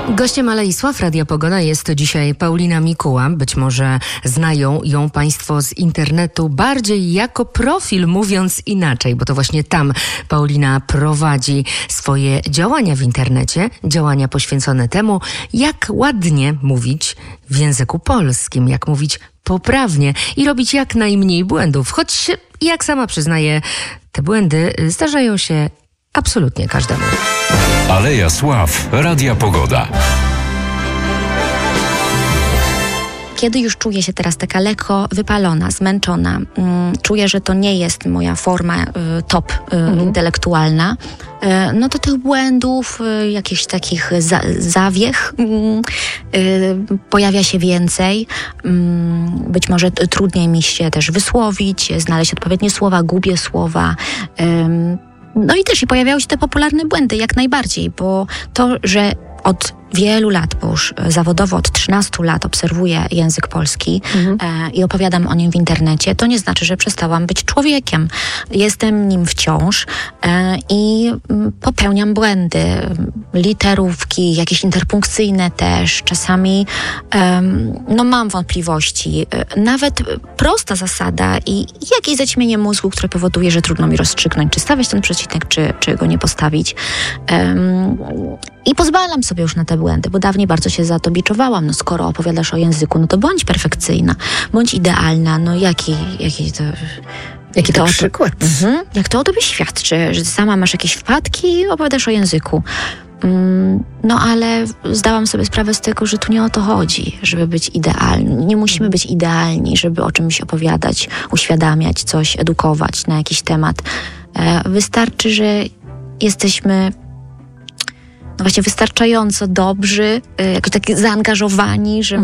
Gościem Aleisław Radia Pogoda jest dzisiaj Paulina Mikuła. Być może znają ją Państwo z internetu bardziej jako profil, mówiąc inaczej, bo to właśnie tam Paulina prowadzi swoje działania w internecie, działania poświęcone temu, jak ładnie mówić w języku polskim, jak mówić poprawnie i robić jak najmniej błędów. Choć, jak sama przyznaje, te błędy zdarzają się absolutnie każdemu. Aleja Sław, Radia Pogoda. Kiedy już czuję się teraz taka lekko wypalona, zmęczona, czuję, że to nie jest moja forma top intelektualna, no to tych błędów, jakichś takich zawiech pojawia się więcej. Być może trudniej mi się też wysłowić, znaleźć odpowiednie słowa, gubię słowa. No i też pojawiały się te popularne błędy, jak najbardziej, bo to, że od wielu lat, bo już zawodowo od 13 lat obserwuję język polski i opowiadam o nim w internecie, to nie znaczy, że przestałam być człowiekiem. Jestem nim wciąż i popełniam błędy. Literówki, jakieś interpunkcyjne też. Czasami mam wątpliwości. Nawet prosta zasada i jakieś zaćmienie mózgu, które powoduje, że trudno mi rozstrzygnąć, czy stawiać ten przecinek, czy go nie postawić. I pozwalam sobie już na te błędy, bo dawniej bardzo się za to biczowałam. No skoro opowiadasz o języku, no to bądź perfekcyjna, bądź idealna. No jaki to przykład? Jak to o tobie świadczy, że sama masz jakieś wpadki i opowiadasz o języku. No ale zdałam sobie sprawę z tego, że tu nie o to chodzi, żeby być idealni. Nie musimy być idealni, żeby o czymś opowiadać, uświadamiać coś, edukować na jakiś temat. Wystarczy, że jesteśmy właśnie wystarczająco dobrzy, jakoś tak zaangażowani, że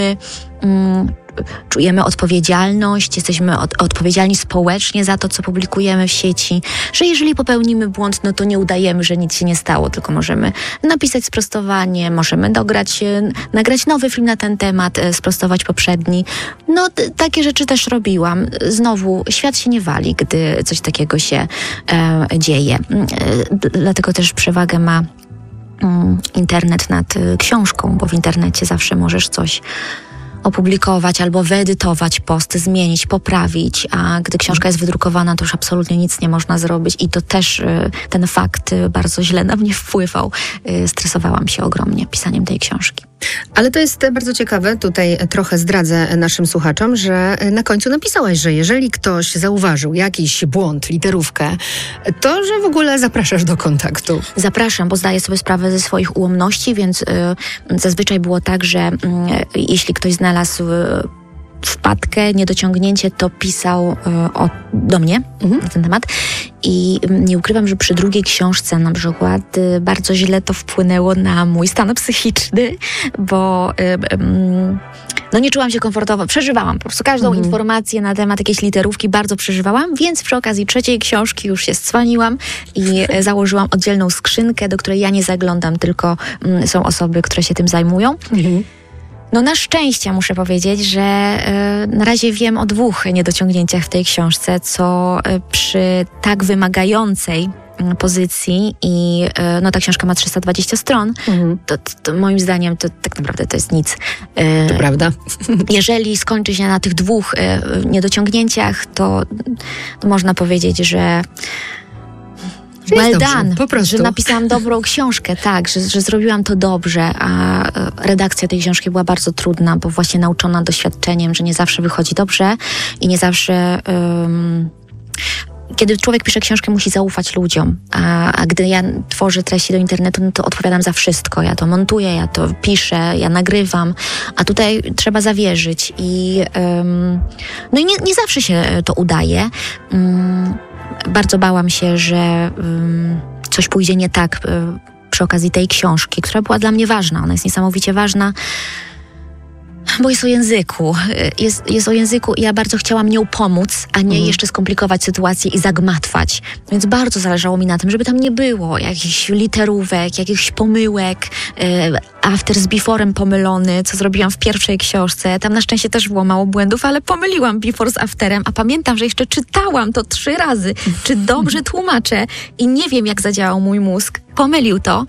czujemy odpowiedzialność, jesteśmy odpowiedzialni społecznie za to, co publikujemy w sieci, że jeżeli popełnimy błąd, no to nie udajemy, że nic się nie stało, tylko możemy napisać sprostowanie, możemy nagrać nowy film na ten temat, sprostować poprzedni. No takie rzeczy też robiłam. Znowu, świat się nie wali, gdy coś takiego się dzieje. Dlatego też przewagę ma internet nad książką, bo w internecie zawsze możesz coś opublikować albo wyedytować post, zmienić, poprawić, a gdy książka jest wydrukowana, to już absolutnie nic nie można zrobić i to też ten fakt bardzo źle na mnie wpływał. Stresowałam się ogromnie pisaniem tej książki. Ale to jest bardzo ciekawe, tutaj trochę zdradzę naszym słuchaczom, że na końcu napisałaś, że jeżeli ktoś zauważył jakiś błąd, literówkę, to że w ogóle zapraszasz do kontaktu. Zapraszam, bo zdaję sobie sprawę ze swoich ułomności, więc zazwyczaj było tak, że jeśli ktoś znalazł wpadkę, niedociągnięcie, to pisał do mnie na ten temat. I nie ukrywam, że przy drugiej książce na przykład bardzo źle to wpłynęło na mój stan psychiczny, bo nie czułam się komfortowo. Przeżywałam po prostu każdą informację na temat jakiejś literówki, bardzo przeżywałam, więc przy okazji trzeciej książki już się scwaniłam i założyłam oddzielną skrzynkę, do której ja nie zaglądam, tylko są osoby, które się tym zajmują. No na szczęście muszę powiedzieć, że na razie wiem o 2 niedociągnięciach w tej książce, co przy tak wymagającej pozycji i ta książka ma 320 stron, to moim zdaniem to tak naprawdę to jest nic. To prawda. Jeżeli skończy się na tych 2 niedociągnięciach, to można powiedzieć, że well done, po prostu. Że napisałam dobrą książkę, tak, że zrobiłam to dobrze, a redakcja tej książki była bardzo trudna, bo właśnie nauczona doświadczeniem, że nie zawsze wychodzi dobrze i nie zawsze... Kiedy człowiek pisze książkę, musi zaufać ludziom, a gdy ja tworzę treści do internetu, no to odpowiadam za wszystko. Ja to montuję, ja to piszę, ja nagrywam, a tutaj trzeba zawierzyć i nie zawsze się to udaje. Bardzo bałam się, że coś pójdzie nie tak przy okazji tej książki, która była dla mnie ważna. Ona jest niesamowicie ważna, bo jest o języku. Jest o języku i ja bardzo chciałam nią pomóc, a nie jeszcze skomplikować sytuację i zagmatwać. Więc bardzo zależało mi na tym, żeby tam nie było jakichś literówek, jakichś pomyłek, after z beforem pomylony, co zrobiłam w pierwszej książce. Tam na szczęście też było mało błędów, ale pomyliłam before z afterem, a pamiętam, że jeszcze czytałam to 3 razy, czy dobrze tłumaczę i nie wiem, jak zadziałał mój mózg. pomylił to.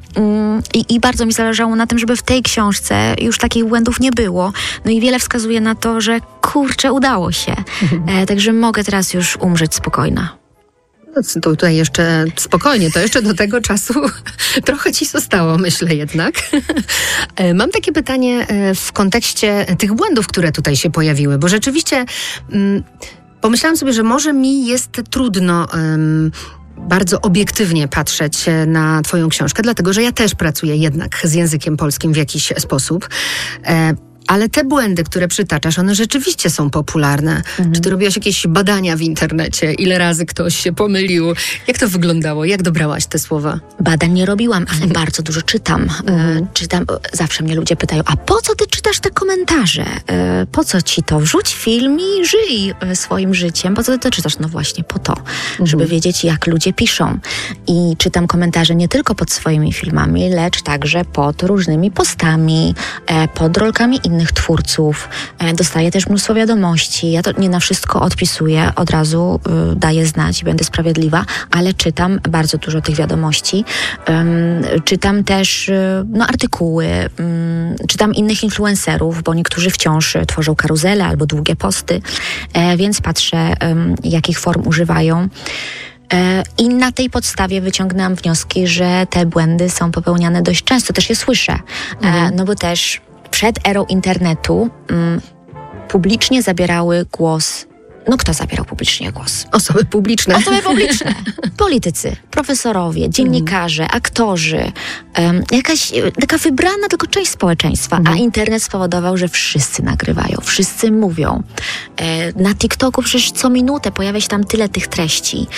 I bardzo mi zależało na tym, żeby w tej książce już takich błędów nie było. No i wiele wskazuje na to, że kurczę, udało się. Także mogę teraz już umrzeć spokojna. No, to tutaj jeszcze spokojnie, to jeszcze do tego czasu trochę ci zostało, myślę jednak. Mam takie pytanie w kontekście tych błędów, które tutaj się pojawiły, bo rzeczywiście pomyślałam sobie, że może mi jest trudno bardzo obiektywnie patrzeć na twoją książkę, dlatego że ja też pracuję jednak z językiem polskim w jakiś sposób. Ale te błędy, które przytaczasz, one rzeczywiście są popularne. Czy ty robiłaś jakieś badania w internecie? Ile razy ktoś się pomylił? Jak to wyglądało? Jak dobrałaś te słowa? Badań nie robiłam, ale bardzo dużo czytam. Zawsze mnie ludzie pytają, a po co ty czytasz te komentarze? Po co ci to? Wrzuć film i żyj swoim życiem. Po co ty to czytasz? No właśnie po to, żeby wiedzieć, jak ludzie piszą. I czytam komentarze nie tylko pod swoimi filmami, lecz także pod różnymi postami, pod rolkami innych twórców. Dostaję też mnóstwo wiadomości. Ja to nie na wszystko odpisuję, od razu daję znać i będę sprawiedliwa, ale czytam bardzo dużo tych wiadomości. Czytam też artykuły, czytam innych influencerów, bo niektórzy wciąż tworzą karuzele albo długie posty, więc patrzę, jakich form używają. I na tej podstawie wyciągnęłam wnioski, że te błędy są popełniane dość często. Też je słyszę. No bo też przed erą internetu publicznie zabierały głos. No kto zabierał publicznie głos? Osoby publiczne. Osoby publiczne. Politycy, profesorowie, dziennikarze, aktorzy. Jakaś taka wybrana tylko część społeczeństwa. A internet spowodował, że wszyscy nagrywają, wszyscy mówią. Na TikToku przecież co minutę pojawia się tam tyle tych treści.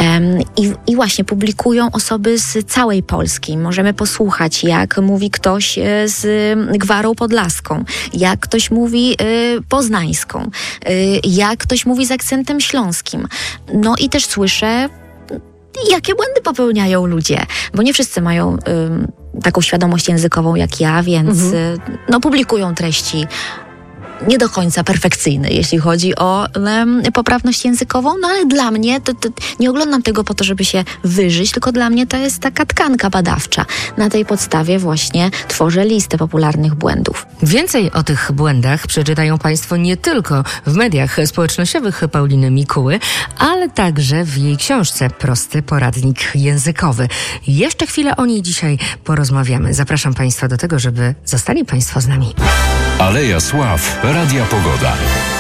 I właśnie publikują osoby z całej Polski. Możemy posłuchać, jak mówi ktoś z Gwarą Podlaską, jak ktoś mówi poznańską, jak ktoś mówi z akcentem śląskim. No i też słyszę, jakie błędy popełniają ludzie, bo nie wszyscy mają taką świadomość językową jak ja, więc publikują treści nie do końca perfekcyjne, jeśli chodzi o poprawność językową, no ale dla mnie, to nie oglądam tego po to, żeby się wyżyć, tylko dla mnie to jest taka tkanka badawcza. Na tej podstawie właśnie tworzę listę popularnych błędów. Więcej o tych błędach przeczytają Państwo nie tylko w mediach społecznościowych Pauliny Mikuły, ale także w jej książce Prosty poradnik językowy. Jeszcze chwilę o niej dzisiaj porozmawiamy. Zapraszam Państwa do tego, żeby zostali Państwo z nami. Aleja Sław, Radia Pogoda.